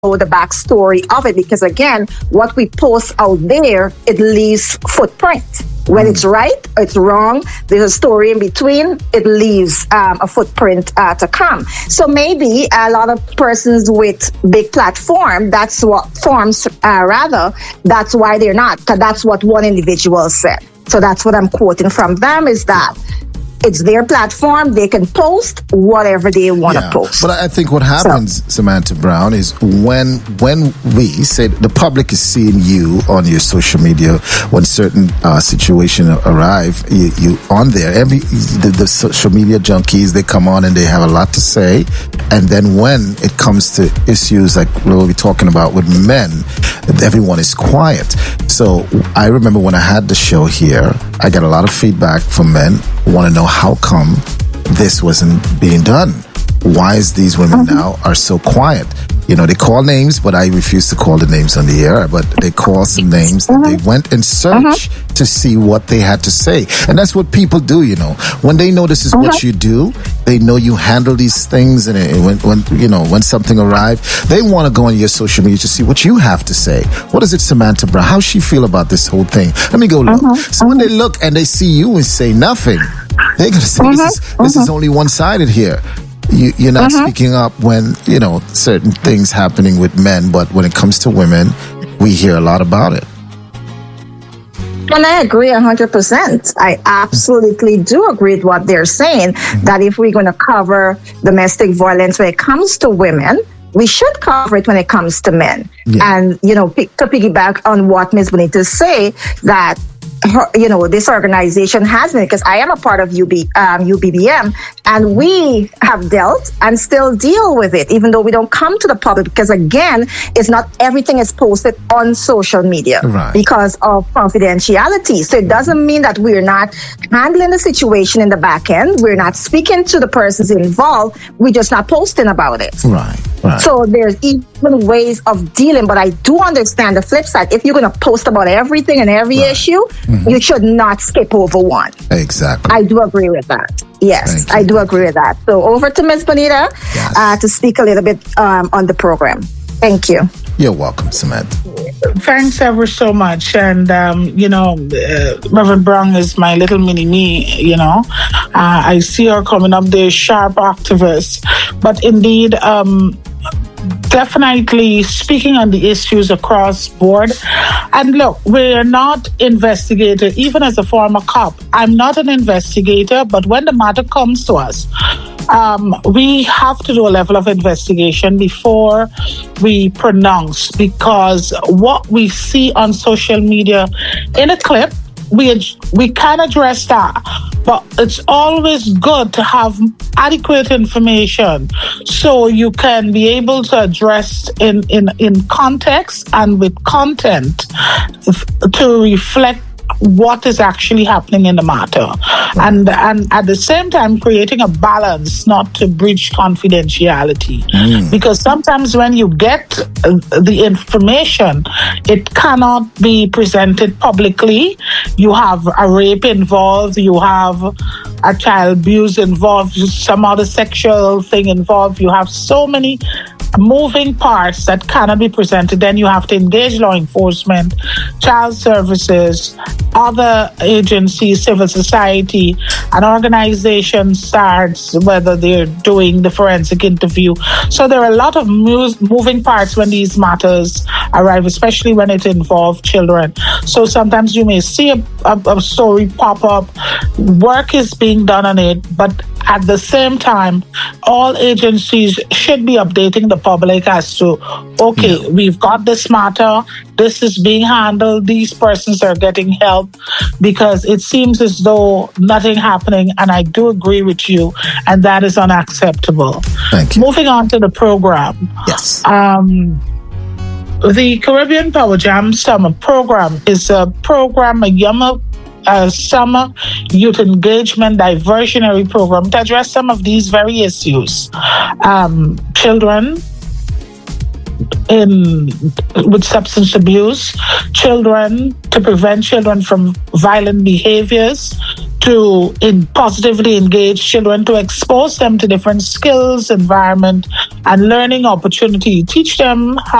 the backstory of it, because again, what we post out there, it leaves footprint. When it's right, it's wrong, there's a story in between, it leaves a footprint to come. So maybe a lot of persons with big platform, that's what forms, that's why they're not, because that's what one individual said. So that's what I'm quoting from them, is that it's their platform. They can post whatever they want to post. But I think what happens, Samantha Brown, is when we say the public is seeing you on your social media, when certain situations arrive, you on there. The social media junkies, they come on and they have a lot to say. And then when it comes to issues like what we're talking about with men, everyone is quiet. So I remember when I had the show here, I got a lot of feedback from men who want to know how come this wasn't being done. Why is these women now are so quiet? You know, they call names, but I refuse to call the names on the air. But they call some names that they went and searched to see what they had to say. And that's what people do, you know. When they know this is what you do, they know you handle these things. And when something arrives, they want to go on your social media to see what you have to say. What is it, Samantha Brown? How does she feel about this whole thing? Let me go look. So when they look and they see you and say nothing, they're going to say this is only one-sided here. You're not speaking up when, certain things happening with men, but when it comes to women, we hear a lot about it. And I agree 100%. I absolutely do agree with what they're saying, that if we're going to cover domestic violence when it comes to women, we should cover it when it comes to men. Yeah. And, to piggyback on what Ms. Bonita say, that this organization has been, because I am a part of UBBM, and we have dealt and still deal with it, even though we don't come to the public, because again, it's not everything is posted on social media because of confidentiality. So it doesn't mean that we're not handling the situation in the back end. We're not speaking to the persons involved. We're just not posting about it. Right. So there's even ways of dealing, but I do understand the flip side. If you're going to post about everything and every issue, you should not skip over one. Exactly. I do agree with that. Yes, I do agree with that. So over to Ms. Bonita to speak a little bit on the program. Thank you. You're welcome, Samantha. Thanks ever so much. And, Reverend Brown is my little mini-me, I see her coming up there, sharp activist. But indeed, definitely speaking on the issues across board. And look, we're not investigators, even as a former cop. I'm not an investigator, but when the matter comes to us, we have to do a level of investigation before we pronounce, because what we see on social media in a clip, we can address that, but it's always good to have adequate information so you can be able to address in context and with content to reflect what is actually happening in the matter, and at the same time creating a balance not to breach confidentiality, because sometimes when you get the information, it cannot be presented publicly. You have a rape involved, you have a child abuse involved, some other sexual thing involved, you have so many moving parts that cannot be presented. Then you have to engage law enforcement, child services, other agencies, civil society, an organization starts, whether they're doing the forensic interview. So there are a lot of moving parts when these matters arrive, especially when it involves children. So sometimes you may see a story pop up, work is being done on it, but at the same time, all agencies should be updating the public as to, we've got this matter, this is being handled, these persons are getting help, because it seems as though nothing happening, and I do agree with you, and that is unacceptable. Thank you. Moving on to the program. Yes. The Caribbean Power Jam Summer Program is a program, a summer youth engagement diversionary program to address some of these very issues. Children with substance abuse, children to prevent children from violent behaviors, to positively engage children, to expose them to different skills, environment, and learning opportunity. Teach them how